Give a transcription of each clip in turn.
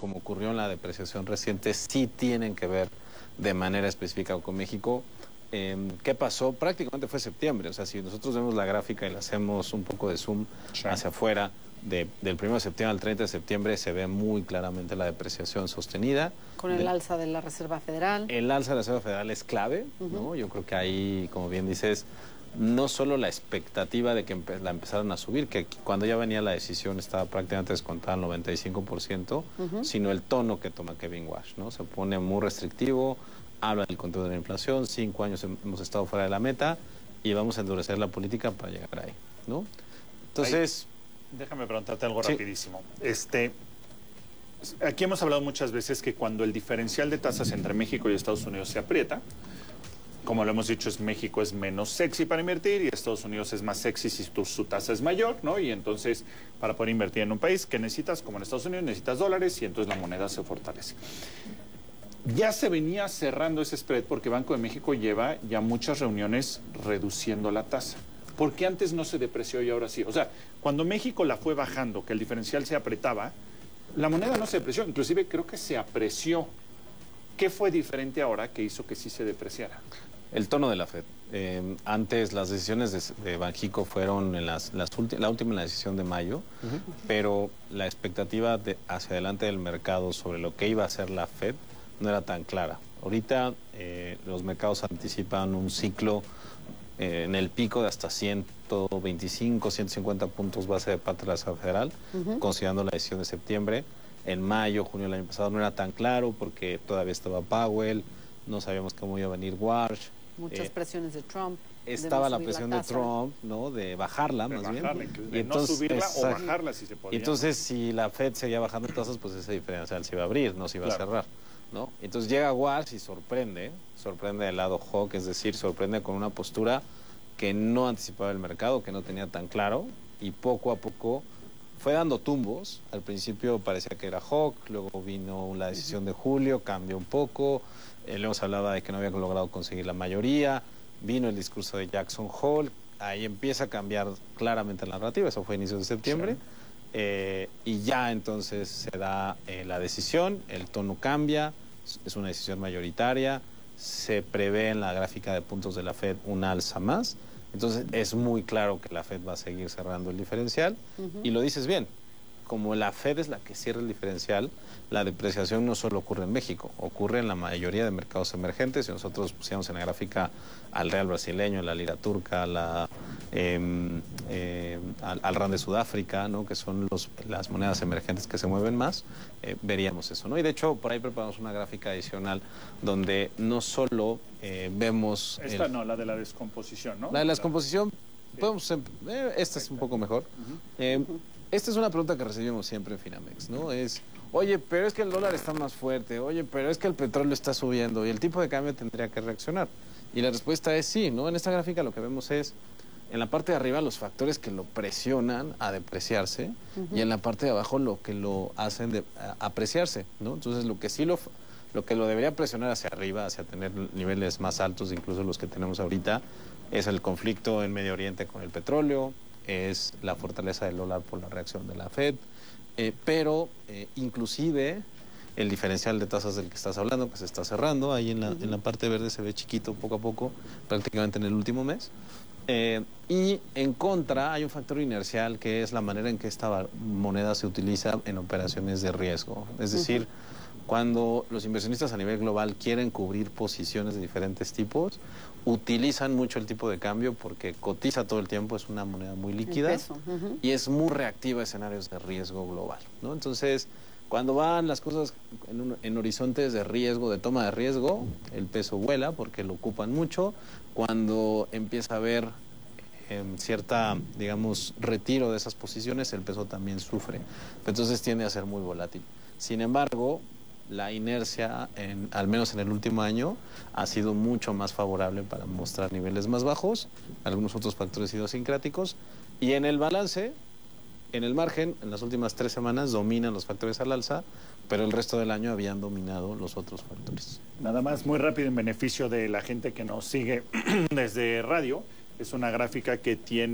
como ocurrió en la depreciación reciente, sí tienen que ver de manera específica con México. ¿Qué pasó? Prácticamente fue septiembre. O sea, si nosotros vemos la gráfica y le hacemos un poco de zoom hacia afuera, del 1 de septiembre al 30 de septiembre se ve muy claramente la depreciación sostenida. Con el alza de la Reserva Federal. El alza de la Reserva Federal es clave, ¿no? Yo creo que ahí, como bien dices, no solo la expectativa de que la empezaran a subir, que cuando ya venía la decisión estaba prácticamente descontada al 95%, sino el tono que toma Kevin Walsh, ¿no? Se pone muy restrictivo, habla del control de la inflación, 5 años hemos estado fuera de la meta y vamos a endurecer la política para llegar ahí, ¿no? Entonces... Déjame preguntarte algo rapidísimo. Aquí hemos hablado muchas veces que cuando el diferencial de tasas entre México y Estados Unidos se aprieta, como lo hemos dicho, México es menos sexy para invertir y Estados Unidos es más sexy si su tasa es mayor, ¿no? Y entonces, para poder invertir en un país, ¿qué necesitas? Como en Estados Unidos, necesitas dólares y entonces la moneda se fortalece. Ya se venía cerrando ese spread porque Banco de México lleva ya muchas reuniones reduciendo la tasa. ¿Por qué antes no se depreció y ahora sí? O sea, cuando México la fue bajando, que el diferencial se apretaba, la moneda no se depreció, inclusive creo que se apreció. ¿Qué fue diferente ahora que hizo que sí se depreciara? El tono de la Fed. Antes las decisiones de Banxico fueron en la última en la decisión de mayo, pero la expectativa hacia adelante del mercado sobre lo que iba a hacer la Fed no era tan clara. Ahorita los mercados anticipan un ciclo en el pico de hasta 125, 150 puntos base de parte de la Reserva Federal, considerando la decisión de septiembre. En mayo, junio del año pasado no era tan claro porque todavía estaba Powell, no sabíamos cómo iba a venir Walsh. Muchas presiones de Trump. Estaba la presión de Trump, ¿no? De bajarla, más bien. De no subirla o bajarla si se podía. Y entonces, si la Fed seguía bajando tasas, pues ese diferencial se iba a abrir, no se iba a cerrar, ¿no? Entonces llega Walsh y sorprende del lado hawk, es decir, sorprende con una postura que no anticipaba el mercado, que no tenía tan claro, y poco a poco fue dando tumbos. Al principio parecía que era hawk, luego vino la decisión de julio, cambió un poco, luego se hablaba de que no había logrado conseguir la mayoría, vino el discurso de Jackson Hole, ahí empieza a cambiar claramente la narrativa, eso fue a inicios de septiembre, y ya entonces se da la decisión, el tono cambia, es una decisión mayoritaria, se prevé en la gráfica de puntos de la Fed un alza más, entonces es muy claro que la Fed va a seguir cerrando el diferencial, y lo dices bien, como la Fed es la que cierra el diferencial, la depreciación no solo ocurre en México, ocurre en la mayoría de mercados emergentes. Si nosotros pusiéramos en la gráfica al real brasileño, la lira turca, al rand de Sudáfrica, ¿no? Que son las monedas emergentes que se mueven más, veríamos eso, ¿no? Y de hecho, por ahí preparamos una gráfica adicional donde no solo vemos... Esta no, la de la descomposición, ¿no? La de la descomposición, podemos... esta es un poco mejor. Esta es una pregunta que recibimos siempre en Finamex, ¿no? Es, oye, pero es que el dólar está más fuerte, oye, pero es que el petróleo está subiendo y el tipo de cambio tendría que reaccionar. Y la respuesta es sí, ¿no? En esta gráfica lo que vemos es, en la parte de arriba, los factores que lo presionan a depreciarse y en la parte de abajo lo que lo hacen apreciarse, ¿no? Entonces, lo que lo debería presionar hacia arriba, hacia tener niveles más altos, incluso los que tenemos ahorita, es el conflicto en Medio Oriente con el petróleo, es la fortaleza del dólar por la reacción de la Fed, pero inclusive el diferencial de tasas del que estás hablando, que se está cerrando, ahí en la parte verde se ve chiquito poco a poco, prácticamente en el último mes. Y en contra hay un factor inercial que es la manera en que esta moneda se utiliza en operaciones de riesgo. Es decir, cuando los inversionistas a nivel global quieren cubrir posiciones de diferentes tipos, utilizan mucho el tipo de cambio porque cotiza todo el tiempo, es una moneda muy líquida y es muy reactiva a escenarios de riesgo global, ¿no? Entonces, cuando van las cosas en horizontes de riesgo, de toma de riesgo, el peso vuela porque lo ocupan mucho. Cuando empieza a haber cierta, digamos, retiro de esas posiciones, el peso también sufre. Entonces tiende a ser muy volátil. Sin embargo, la inercia, al menos en el último año, ha sido mucho más favorable para mostrar niveles más bajos, algunos otros factores idiosincráticos, y en el balance, en el margen, en las últimas 3 semanas dominan los factores al alza, pero el resto del año habían dominado los otros factores. Nada más, muy rápido, en beneficio de la gente que nos sigue desde radio, es una gráfica que tiene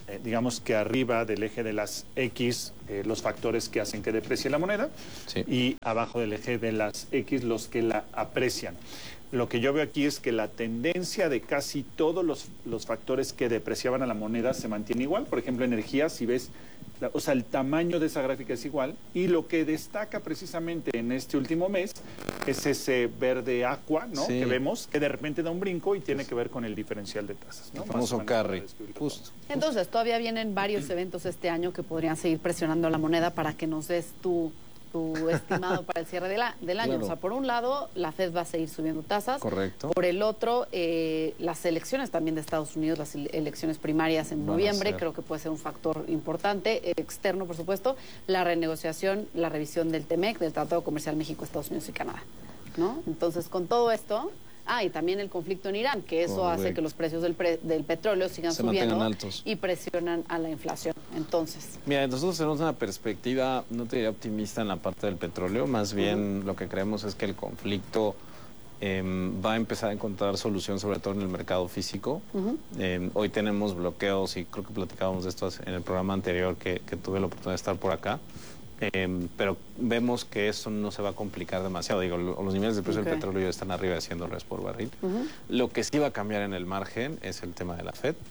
digamos que arriba del eje de las X, los factores que hacen que deprecie la moneda, Sí. y abajo del eje de las X, los que la aprecian. Lo que yo veo aquí es que la tendencia de casi todos los factores que depreciaban a la moneda se mantiene igual. Por ejemplo, energía, si ves, o sea, el tamaño de esa gráfica es igual. Y lo que destaca precisamente en este último mes es ese verde aqua, ¿no? Sí. Que vemos, que de repente da un brinco y tiene que ver con el diferencial de tasas, ¿no? El famoso Más o menos para carry. describirlo. Justo. Entonces, todavía vienen varios eventos este año que podrían seguir presionando a la moneda para que nos des tu estimado para el cierre del año. Claro. O sea, por un lado, la Fed va a seguir subiendo tasas. Correcto. Por el otro, las elecciones también de Estados Unidos, las elecciones primarias en Van a noviembre, ser. creo que puede ser un factor importante, externo, por supuesto, la renegociación, la revisión del TEMEC, del Tratado Comercial México, Estados Unidos y Canadá, ¿no? Entonces, con todo esto... y también el conflicto en Irán, que eso hace Correcto. que los precios del petróleo sigan Se subiendo mantengan altos. y presionan a la inflación. Entonces, Mira, nosotros tenemos una perspectiva, no te diría optimista en la parte del petróleo, más bien lo que creemos es que el conflicto va a empezar a encontrar solución, sobre todo en el mercado físico. Hoy tenemos bloqueos y creo que platicábamos de esto en el programa anterior que tuve la oportunidad de estar por acá. Pero vemos que eso no se va a complicar demasiado. Digo, los niveles de precio del petróleo ya están arriba de $100 por barril. Lo que sí va a cambiar en el margen es el tema de la Fed.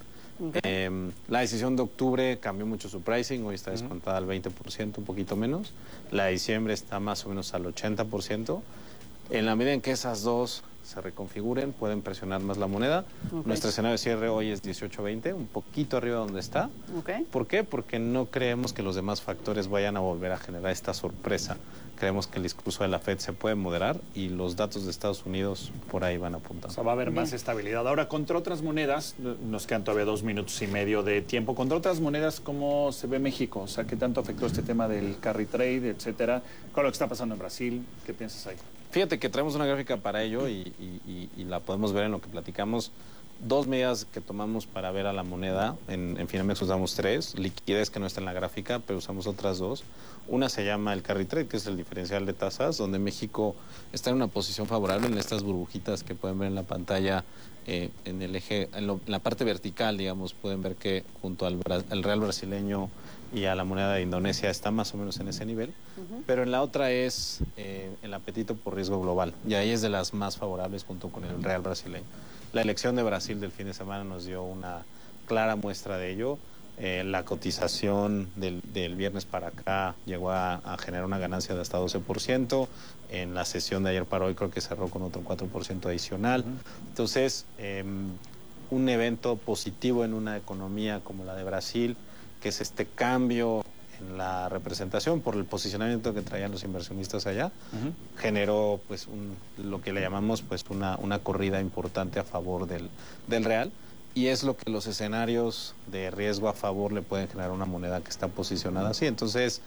La decisión de octubre cambió mucho su pricing, hoy está descontada al 20%, un poquito menos. La de diciembre está más o menos al 80%. En la medida en que esas dos se reconfiguren, pueden presionar más la moneda. Nuestro escenario de cierre hoy es 18.20, un poquito arriba de donde está. ¿Por qué? Porque no creemos que los demás factores vayan a volver a generar esta sorpresa. Creemos que el discurso de la Fed se puede moderar y los datos de Estados Unidos por ahí van apuntando. O sea, va a haber más estabilidad. Ahora, contra otras monedas, nos quedan todavía 2 minutos y medio de tiempo. Contra otras monedas, ¿cómo se ve México? O sea, ¿qué tanto afectó este tema del carry trade, etcétera? Con lo que está pasando en Brasil, ¿qué piensas ahí? Fíjate que traemos una gráfica para ello y la podemos ver en lo que platicamos. 2 medidas que tomamos para ver a la moneda. En Finamex usamos 3. Liquidez, que no está en la gráfica, pero usamos otras 2. Una se llama el carry trade, que es el diferencial de tasas, donde México está en una posición favorable en estas burbujitas que pueden ver en la pantalla. En el eje, en la parte vertical, digamos, pueden ver que junto al real brasileño y a la moneda de Indonesia está más o menos en ese nivel, pero en la otra es el apetito por riesgo global, y ahí es de las más favorables junto con el real brasileño. La elección de Brasil del fin de semana nos dio una clara muestra de ello. La cotización del viernes para acá llegó a generar una ganancia de hasta 12%. En la sesión de ayer para hoy creo que cerró con otro 4% adicional. Entonces, un evento positivo en una economía como la de Brasil, que es este cambio en la representación por el posicionamiento que traían los inversionistas allá, generó pues lo que le llamamos pues una corrida importante a favor del real, y es lo que los escenarios de riesgo a favor le pueden generar a una moneda que está posicionada así. Entonces,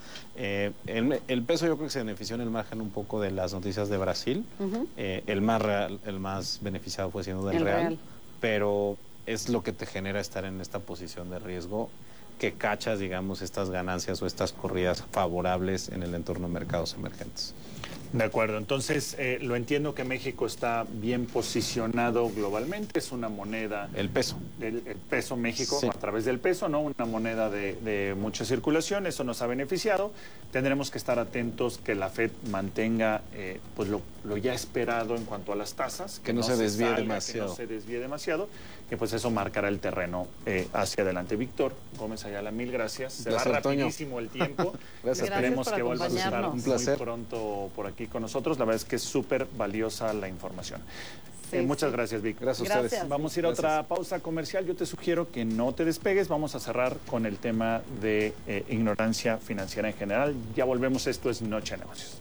el peso yo creo que se benefició en el margen un poco de las noticias de Brasil. El más beneficiado fue siendo del real, pero es lo que te genera estar en esta posición de riesgo, que cachas, digamos, estas ganancias o estas corridas favorables en el entorno de mercados emergentes. De acuerdo, entonces lo entiendo que México está bien posicionado globalmente, es una moneda... El peso. El peso México, sí, a través del peso, ¿no? Una moneda de mucha circulación, eso nos ha beneficiado. Tendremos que estar atentos que la Fed mantenga pues lo ya esperado en cuanto a las tasas. Que no se desvíe salga, demasiado. Que no se desvíe demasiado, que pues eso marcará el terreno hacia adelante. Víctor Gómez Ayala, mil gracias. Se va rapidísimo el tiempo. Gracias. Esperemos que vuelvas a estar Un placer. muy pronto por aquí con nosotros. La verdad es que es súper valiosa la información. Muchas gracias, Vic. Gracias a ustedes. Vamos a ir a otra pausa comercial. Yo te sugiero que no te despegues. Vamos a cerrar con el tema de ignorancia financiera en general. Ya volvemos. Esto es Noche de Negocios.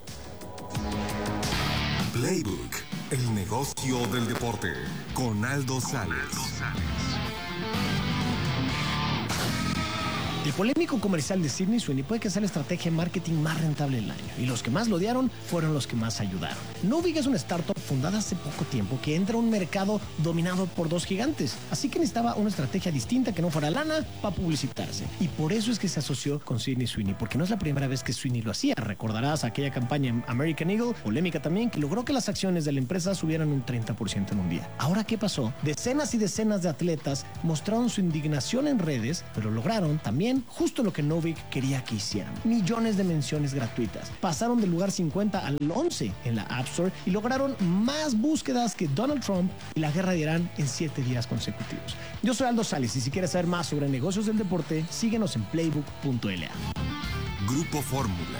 Playbook, el negocio del deporte, con Aldo Sales. El polémico comercial de Sydney Sweeney puede que sea la estrategia de marketing más rentable del año, y los que más lo odiaron fueron los que más ayudaron. Novig es una startup fundada hace poco tiempo que entra a un mercado dominado por dos gigantes, así que necesitaba una estrategia distinta que no fuera lana para publicitarse. Y por eso es que se asoció con Sydney Sweeney, porque no es la primera vez que Sweeney lo hacía. Recordarás aquella campaña en American Eagle, polémica también, que logró que las acciones de la empresa subieran un 30% en un día. Ahora, ¿qué pasó? Decenas y decenas de atletas mostraron su indignación en redes, pero lograron también justo lo que Novig quería que hicieran: millones de menciones gratuitas. Pasaron del lugar 50 al 11 en la App Store y lograron más búsquedas que Donald Trump y la guerra de Irán en 7 días consecutivos. Yo soy Aldo Sales, y si quieres saber más sobre negocios del deporte, síguenos en playbook.la. Grupo Fórmula.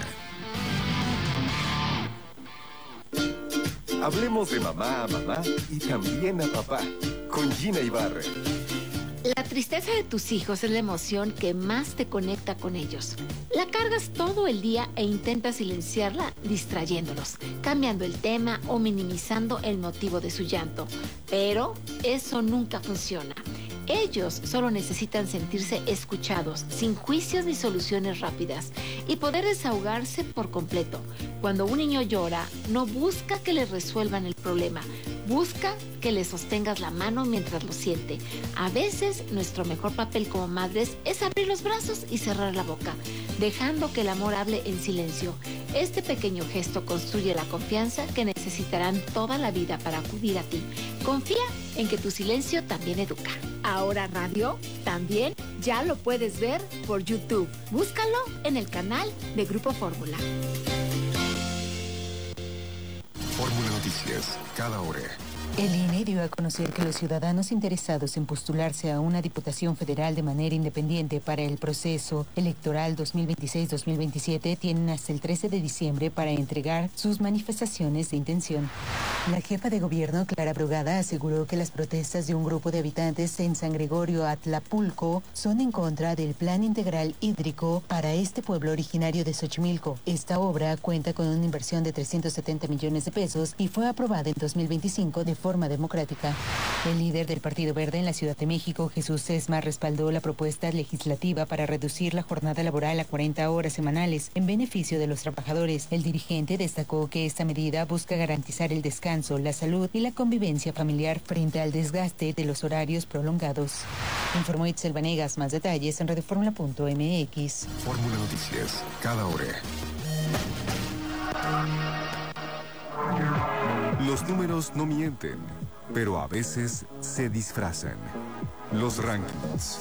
Hablemos de mamá a mamá y también a papá, con Gina Ibarra. La tristeza de tus hijos es la emoción que más te conecta con ellos. La cargas todo el día e intentas silenciarla distrayéndolos, cambiando el tema o minimizando el motivo de su llanto. Pero eso nunca funciona. Ellos solo necesitan sentirse escuchados, sin juicios ni soluciones rápidas, y poder desahogarse por completo. Cuando un niño llora, no busca que le resuelvan el problema, busca que le sostengas la mano mientras lo siente. A veces, nuestro mejor papel como madres es abrir los brazos y cerrar la boca, dejando que el amor hable en silencio. Este pequeño gesto construye la confianza que necesitarán toda la vida para acudir a ti. Confía en que tu silencio también educa. Ahora Radio también ya lo puedes ver por YouTube. Búscalo en el canal de Grupo Fórmula. Fórmula Noticias, cada hora. El INE dio a conocer que los ciudadanos interesados en postularse a una diputación federal de manera independiente para el proceso electoral 2026-2027 tienen hasta el 13 de diciembre para entregar sus manifestaciones de intención. La jefa de gobierno, Clara Brugada, aseguró que las protestas de un grupo de habitantes en San Gregorio Atlapulco son en contra del Plan Integral Hídrico para este pueblo originario de Xochimilco. Esta obra cuenta con una inversión de 370 millones de pesos y fue aprobada en 2025 de forma democrática. El líder del Partido Verde en la Ciudad de México, Jesús Sesma, respaldó la propuesta legislativa para reducir la jornada laboral a 40 horas semanales en beneficio de los trabajadores. El dirigente destacó que esta medida busca garantizar el descanso, la salud y la convivencia familiar frente al desgaste de los horarios prolongados. Informó Itzel Vanegas. Más detalles en radioformula.mx. Fórmula Noticias, cada hora. Los números no mienten, pero a veces se disfrazan. Los rankings.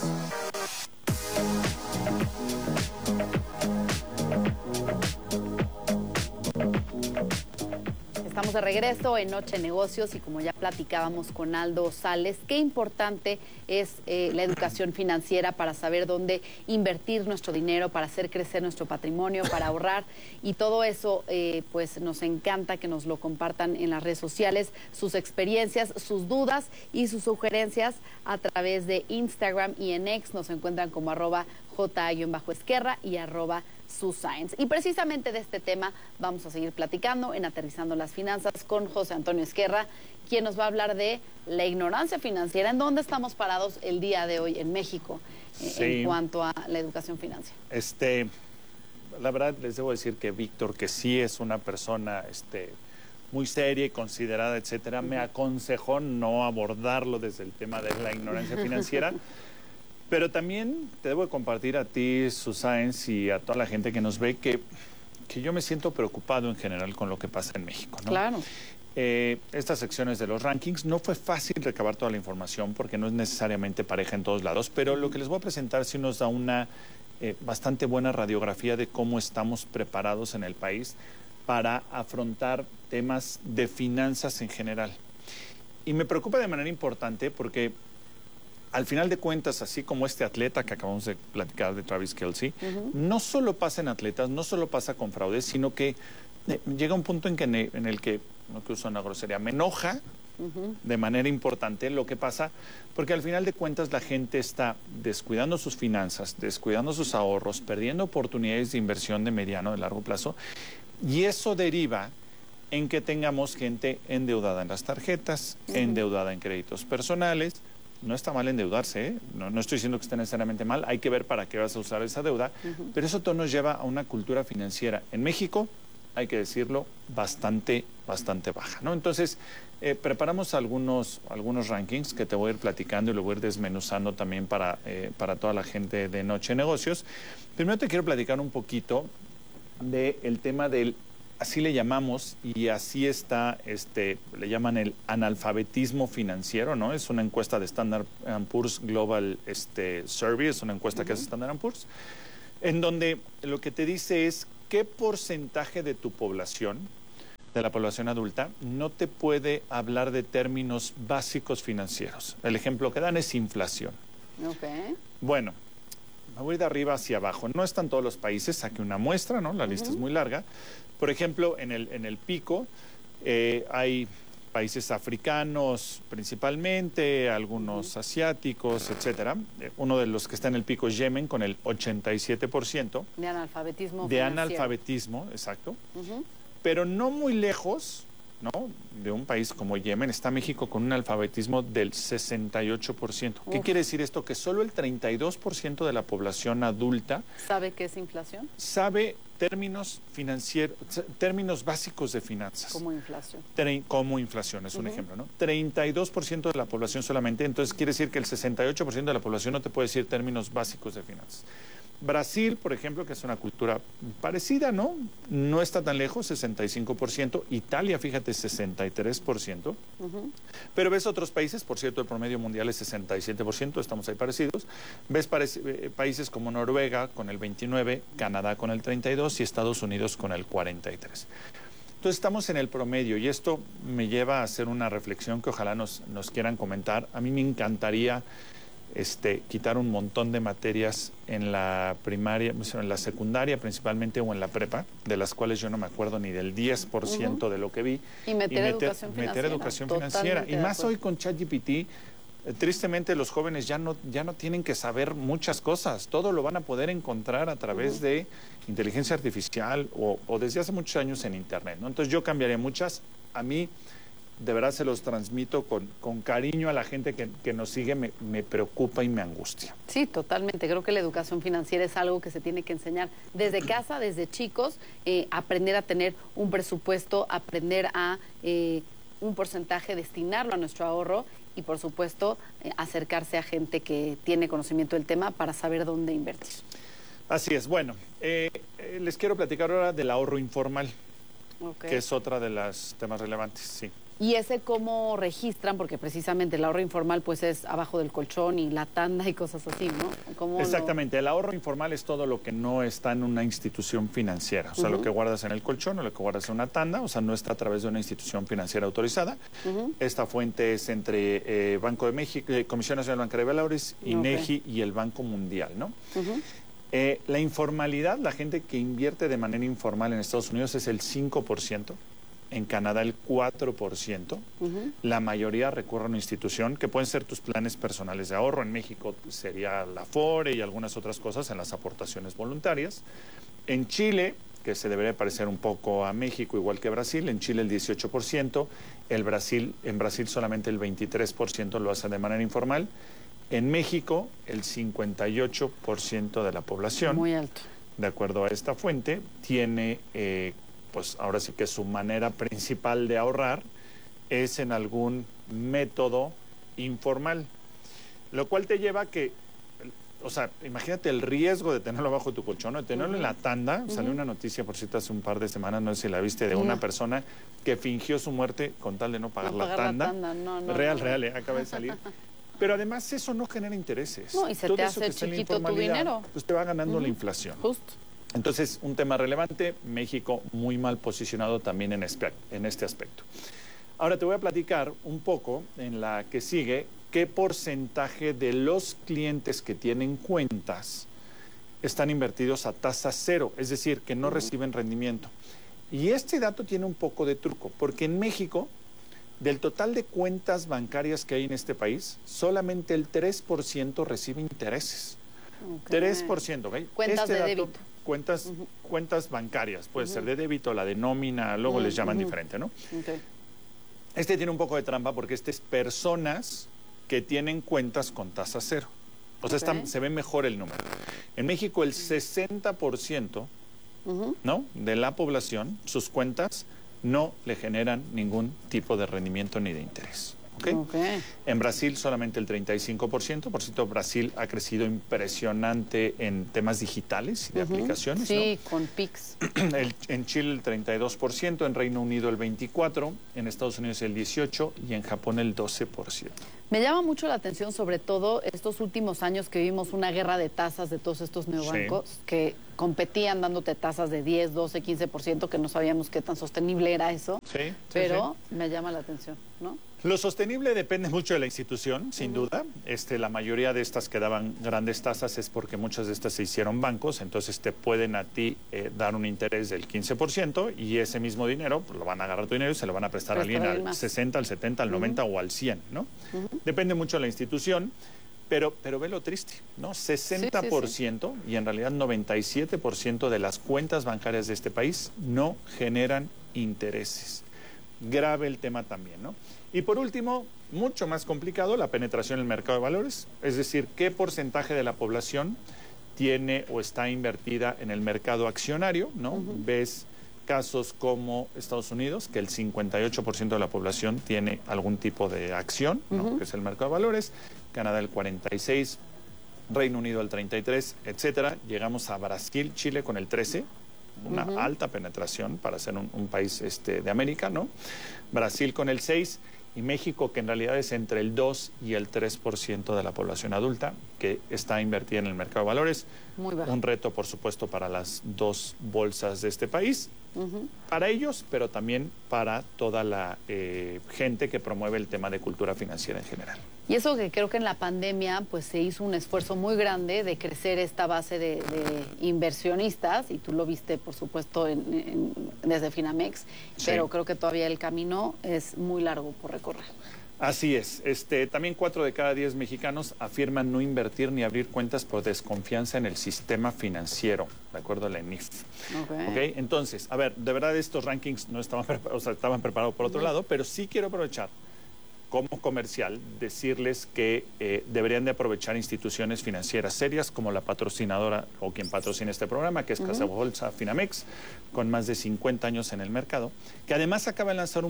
Estamos de regreso en Noche de Negocios y como ya platicábamos con Aldo Sales, qué importante es la educación financiera para saber dónde invertir nuestro dinero, para hacer crecer nuestro patrimonio, para ahorrar, y todo eso pues nos encanta que nos lo compartan en las redes sociales, sus experiencias, sus dudas y sus sugerencias a través de Instagram, y en X nos encuentran como @J_Esquerra y @SuScience. Y precisamente de este tema vamos a seguir platicando en Aterrizando las Finanzas con José Antonio Esquerra, quien nos va a hablar de la ignorancia financiera, en dónde estamos parados el día de hoy en México en cuanto a la educación financiera. La verdad les debo decir que Víctor, que sí es una persona muy seria y considerada, etcétera, me aconsejó no abordarlo desde el tema de la ignorancia financiera. Pero también te debo compartir a ti, SuScience, y a toda la gente que nos ve que yo me siento preocupado en general con lo que pasa en México, ¿no? Claro. Estas secciones de los rankings, no fue fácil recabar toda la información porque no es necesariamente pareja en todos lados, pero lo que les voy a presentar sí nos da una bastante buena radiografía de cómo estamos preparados en el país para afrontar temas de finanzas en general. Y me preocupa de manera importante porque al final de cuentas, así como este atleta que acabamos de platicar de Travis Kelce, no solo pasa en atletas, no solo pasa con fraudes, sino que llega un punto en el que, no quiero usar una grosería, me enoja de manera importante lo que pasa, porque al final de cuentas la gente está descuidando sus finanzas, descuidando sus ahorros, perdiendo oportunidades de inversión de mediano, de largo plazo, y eso deriva en que tengamos gente endeudada en las tarjetas, endeudada en créditos personales, no está mal endeudarse, ¿eh? No estoy diciendo que esté necesariamente mal, hay que ver para qué vas a usar esa deuda, pero eso todo nos lleva a una cultura financiera. En México, hay que decirlo, bastante baja, ¿no? Entonces, preparamos algunos rankings que te voy a ir platicando y lo voy a ir desmenuzando también para toda la gente de Noche de Negocios. Primero te quiero platicar un poquito del tema del, así le llamamos, y así está, le llaman el analfabetismo financiero, ¿no? Es una encuesta de Standard & Poor's Global Survey, es una encuesta que hace Standard & Poor's, en donde lo que te dice es qué porcentaje de tu población, de la población adulta, no te puede hablar de términos básicos financieros. El ejemplo que dan es inflación. Okay. Bueno, me voy de arriba hacia abajo. No están todos los países, saqué una muestra, ¿no? La lista es muy larga. Por ejemplo, en el pico hay países africanos principalmente, algunos asiáticos, etcétera. Uno de los que está en el pico es Yemen, con el 87%. De analfabetismo De financiero. analfabetismo, exacto. Pero no muy lejos, ¿no?, de un país como Yemen, está México con un analfabetismo del 68%. ¿Qué quiere decir esto? Que solo el 32% de la población adulta ¿Sabe qué es inflación? sabe términos financieros, términos básicos de finanzas. Como inflación. Como inflación, es un ejemplo, ¿no? 32% de la población solamente, entonces quiere decir que el 68% de la población no te puede decir términos básicos de finanzas. Brasil, por ejemplo, que es una cultura parecida, ¿no? No está tan lejos, 65%. Italia, fíjate, 63%. Pero ves otros países, por cierto, el promedio mundial es 67%, estamos ahí parecidos. Ves países como Noruega con el 29%, Canadá con el 32% y Estados Unidos con el 43%. Entonces estamos en el promedio y esto me lleva a hacer una reflexión que ojalá nos quieran comentar. A mí me encantaría quitar un montón de materias en la primaria, en la secundaria principalmente o en la prepa, de las cuales yo no me acuerdo ni del 10% de lo que vi. Y meter educación financiera. Y más hoy con ChatGPT, tristemente los jóvenes ya no tienen que saber muchas cosas, todo lo van a poder encontrar a través de inteligencia artificial o desde hace muchos años en Internet, ¿no? Entonces yo cambiaría muchas. A mí, de verdad se los transmito con cariño a la gente que nos sigue, me preocupa y me angustia. Sí, totalmente. Creo que la educación financiera es algo que se tiene que enseñar desde casa, desde chicos, aprender a tener un presupuesto, aprender a un porcentaje, destinarlo a nuestro ahorro y, por supuesto, acercarse a gente que tiene conocimiento del tema para saber dónde invertir. Así es. Bueno, les quiero platicar ahora del ahorro informal, que es otra de los temas relevantes, sí. ¿Y ese cómo registran? Porque precisamente el ahorro informal pues es abajo del colchón y la tanda y cosas así, ¿no? Exactamente, el ahorro informal es todo lo que no está en una institución financiera, o sea, lo que guardas en el colchón o lo que guardas en una tanda, o sea, no está a través de una institución financiera autorizada. Esta fuente es entre Banco de México, Comisión Nacional Bancaria de Valores, INEGI y el Banco Mundial, ¿no? La informalidad, la gente que invierte de manera informal en Estados Unidos es el 5%. En Canadá el 4%, la mayoría recurre a una institución que pueden ser tus planes personales de ahorro. En México sería la Afore y algunas otras cosas en las aportaciones voluntarias. En Chile, que se debería parecer un poco a México, igual que Brasil, en Chile el 18%, en Brasil solamente el 23% lo hace de manera informal. En México el 58% de la población, muy alto, de acuerdo a esta fuente, tiene pues ahora sí que su manera principal de ahorrar es en algún método informal, lo cual te lleva a que, o sea, imagínate el riesgo de tenerlo abajo de tu colchón, de tenerlo en la tanda. Salió una noticia, por cierto, hace un par de semanas, no sé si la viste, de una persona que fingió su muerte con tal de no pagar la tanda. Real, acaba de salir. Pero además eso no genera intereses. No, y se te hace chiquito tu dinero. Pues te va ganando la inflación. Justo. Entonces, un tema relevante, México muy mal posicionado también en este aspecto. Ahora te voy a platicar un poco en la que sigue qué porcentaje de los clientes que tienen cuentas están invertidos a tasa cero, es decir, que no reciben rendimiento. Y este dato tiene un poco de truco, porque en México, del total de cuentas bancarias que hay en este país, solamente el 3% recibe intereses. 3%, ¿ok? Cuentas de débito. Cuentas bancarias, puede ser de débito, la de nómina, luego les llaman diferente, ¿no? Este tiene un poco de trampa porque este es personas que tienen cuentas con tasa cero. O sea, se ve mejor el número. En México el 60%, ¿no?, de la población, sus cuentas no le generan ningún tipo de rendimiento ni de interés. En Brasil solamente el 35%. Por cierto, Brasil ha crecido impresionante en temas digitales y de aplicaciones. Sí, ¿no? con Pix. En Chile el 32%, en Reino Unido el 24%, en Estados Unidos el 18% y en Japón el 12%. Me llama mucho la atención, sobre todo estos últimos años que vimos una guerra de tasas de todos estos neobancos que competían dándote tasas de 10, 12, 15%, que no sabíamos qué tan sostenible era eso. Pero me llama la atención, ¿no? Lo sostenible depende mucho de la institución, sin duda. La mayoría de estas que daban grandes tasas es porque muchas de estas se hicieron bancos, entonces te pueden a ti dar un interés del 15% y ese mismo dinero, pues lo van a agarrar tu dinero y se lo van a prestar a alguien al 60, al 70, al 90 o al 100, ¿no? Depende mucho de la institución, pero ve lo triste, ¿no? 60% y en realidad 97% de las cuentas bancarias de este país no generan intereses. Grave el tema también, ¿no? Y por último, mucho más complicado, la penetración en el mercado de valores, es decir, qué porcentaje de la población tiene o está invertida en el mercado accionario, ¿no? Ves casos como Estados Unidos, que el 58% de la población tiene algún tipo de acción, ¿no?, que es el mercado de valores, Canadá el 46%, Reino Unido el 33%, etcétera. Llegamos a Brasil, Chile con el 13%, una alta penetración para ser un país de América, ¿no? Brasil con el 6% y México, que en realidad es entre el 2 y el 3% de la población adulta que está invertida en el mercado de valores. Muy bajo. Un reto, por supuesto, para las dos bolsas de este país, para ellos, pero también para toda la gente que promueve el tema de cultura financiera en general. Y eso que creo que en la pandemia pues se hizo un esfuerzo muy grande de crecer esta base de inversionistas, y tú lo viste, por supuesto, desde Finamex, pero creo que todavía el camino es muy largo por recorrer. Así es. También 4 de cada 10 mexicanos afirman no invertir ni abrir cuentas por desconfianza en el sistema financiero, de acuerdo a la ENIF. Okay. Entonces, a ver, de verdad estos rankings no estaban preparados, o sea, estaban preparados por otro lado, pero sí quiero aprovechar como comercial decirles que deberían de aprovechar instituciones financieras serias como la patrocinadora o quien patrocina este programa, que es Casa Bolsa Finamex, con más de 50 años en el mercado, que además acaba de lanzar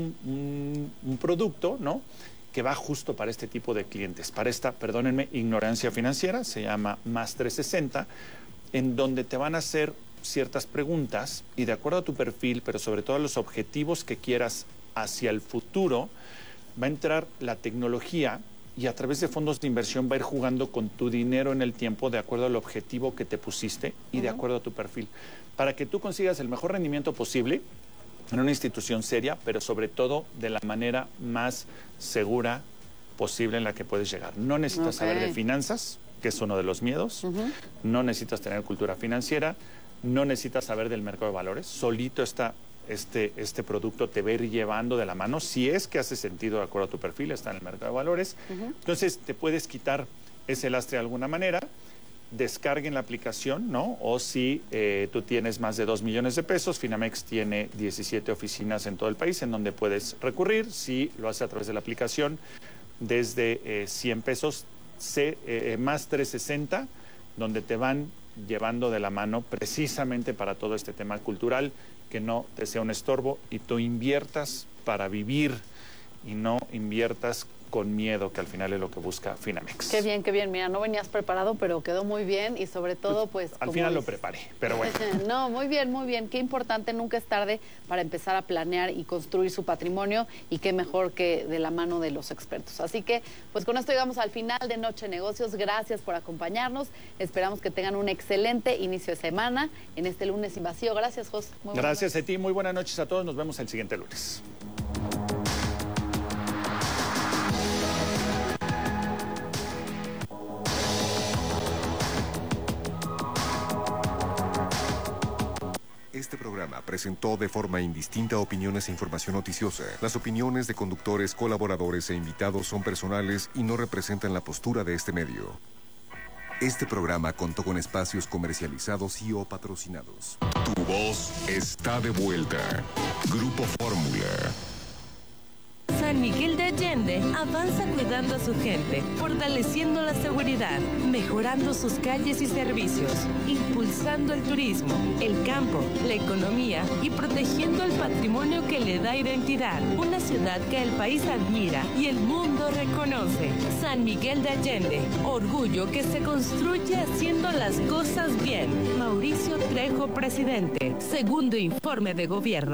un producto, ¿no?, que va justo para este tipo de clientes, para esta, perdónenme, ignorancia financiera, se llama Más 360, en donde te van a hacer ciertas preguntas y de acuerdo a tu perfil, pero sobre todo a los objetivos que quieras hacia el futuro, va a entrar la tecnología y a través de fondos de inversión va a ir jugando con tu dinero en el tiempo de acuerdo al objetivo que te pusiste y de acuerdo a tu perfil, para que tú consigas el mejor rendimiento posible en una institución seria, pero sobre todo de la manera más segura posible en la que puedes llegar. No necesitas saber de finanzas, que es uno de los miedos, no necesitas tener cultura financiera, no necesitas saber del mercado de valores, solito está este producto te va a ir llevando de la mano, si es que hace sentido de acuerdo a tu perfil, está en el mercado de valores. Entonces te puedes quitar ese lastre de alguna manera, descarguen la aplicación, ¿no? O si tú tienes más de 2 millones de pesos, Finamex tiene 17 oficinas en todo el país en donde puedes recurrir. Si lo haces a través de la aplicación, desde 100 pesos, más 360, donde te van llevando de la mano precisamente para todo este tema cultural, que no te sea un estorbo y tú inviertas para vivir y no inviertas con miedo, que al final es lo que busca Finamex. Qué bien, qué bien. Mira, no venías preparado, pero quedó muy bien y sobre todo, pues... Al final lo preparé, pero bueno. No, muy bien, muy bien. Qué importante, nunca es tarde para empezar a planear y construir su patrimonio y qué mejor que de la mano de los expertos. Así que, pues con esto llegamos al final de Noche de Negocios. Gracias por acompañarnos. Esperamos que tengan un excelente inicio de semana en este lunes sin vacío. Gracias, Jos. Gracias a ti. Muy buenas noches a todos. Nos vemos el siguiente lunes. Este programa presentó de forma indistinta opiniones e información noticiosa. Las opiniones de conductores, colaboradores e invitados son personales y no representan la postura de este medio. Este programa contó con espacios comercializados y o patrocinados. Tu voz está de vuelta. Grupo Fórmula. San Miguel de Allende avanza cuidando a su gente, fortaleciendo la seguridad, mejorando sus calles y servicios, impulsando el turismo, el campo, la economía y protegiendo el patrimonio que le da identidad. Una ciudad que el país admira y el mundo reconoce. San Miguel de Allende, orgullo que se construye haciendo las cosas bien. Mauricio Trejo, presidente. Segundo informe de gobierno.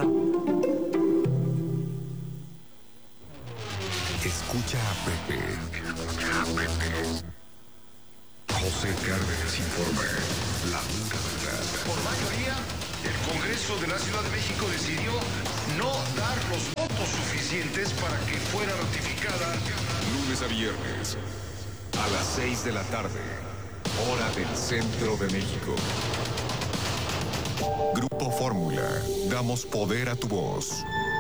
Escucha a Pepe. José Cárdenas informa. La pura verdad. Por mayoría, el Congreso de la Ciudad de México decidió no dar los votos suficientes para que fuera ratificada. Lunes a viernes, a las 6 de la tarde, hora del centro de México. Grupo Fórmula. Damos poder a tu voz.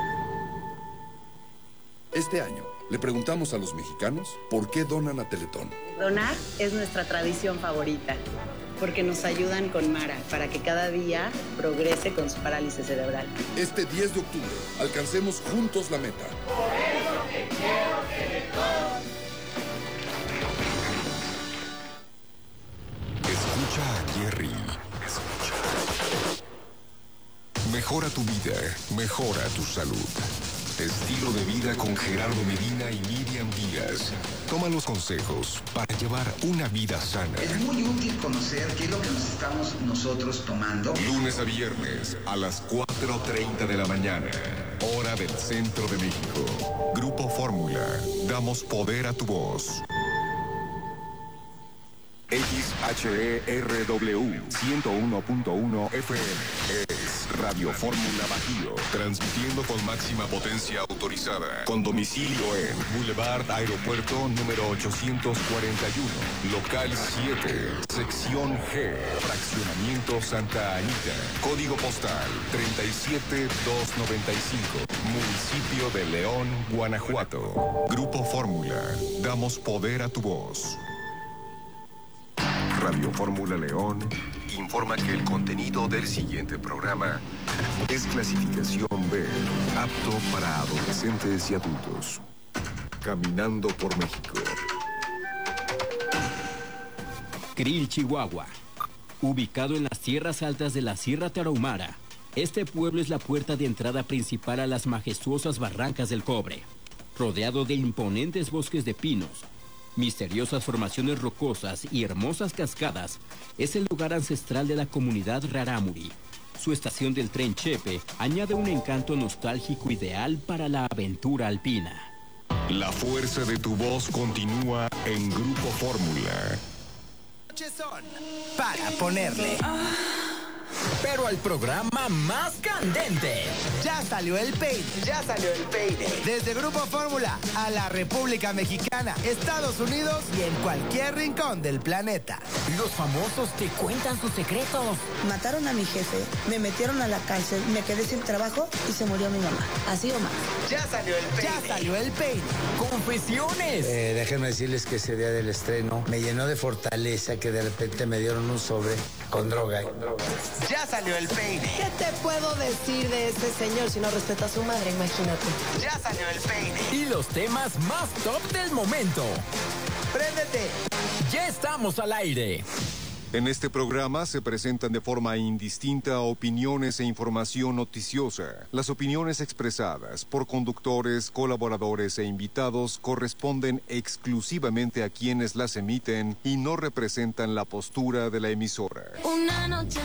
Este año, le preguntamos a los mexicanos por qué donan a Teletón. Donar es nuestra tradición favorita, porque nos ayudan con Mara para que cada día progrese con su parálisis cerebral. Este 10 de octubre, alcancemos juntos la meta. Por eso te quiero, Teletón. Escucha a Jerry. Escucha. Mejora tu vida, mejora tu salud. Estilo de vida con Gerardo Medina y Miriam Díaz. Toma los consejos para llevar una vida sana. Es muy útil conocer qué es lo que nos estamos nosotros tomando. Lunes a viernes a las 4:30 de la mañana. Hora del centro de México. Grupo Fórmula. Damos poder a tu voz. XHERW 101.1 FM es Radio Fórmula Bajío, transmitiendo con máxima potencia autorizada, con domicilio en Boulevard Aeropuerto número 841, local 7, sección G, fraccionamiento Santa Anita, código postal 37295, municipio de León, Guanajuato. Grupo Fórmula, damos poder a tu voz. Radio Fórmula León informa que el contenido del siguiente programa es clasificación B, apto para adolescentes y adultos. Caminando por México. Krill, Chihuahua. Ubicado en las tierras altas de la Sierra Tarahumara, este pueblo es la puerta de entrada principal a las majestuosas barrancas del Cobre, rodeado de imponentes bosques de pinos, misteriosas formaciones rocosas y hermosas cascadas. Es el lugar ancestral de la comunidad Rarámuri. Su estación del tren Chepe añade un encanto nostálgico ideal para la aventura alpina. La fuerza de tu voz continúa en Grupo Fórmula. Son para ponerle pero al programa más candente. Ya salió el peine. Ya salió el peine. Desde Grupo Fórmula a la República Mexicana, Estados Unidos y en cualquier rincón del planeta. Los famosos te cuentan sus secretos. Mataron a mi jefe, me metieron a la cárcel, me quedé sin trabajo y se murió mi mamá. Así o más. Ya salió el peine. Ya salió el peine. Confesiones. Déjenme decirles que ese día del estreno me llenó de fortaleza, que de repente me dieron un sobre con droga. Ya salió el peine. ¿Qué te puedo decir de ese señor si no respeta a su madre? Imagínate. Ya salió el peine. Y los temas más top del momento. ¡Préndete! Ya estamos al aire. En este programa se presentan de forma indistinta opiniones e información noticiosa. Las opiniones expresadas por conductores, colaboradores e invitados corresponden exclusivamente a quienes las emiten y no representan la postura de la emisora. Una noche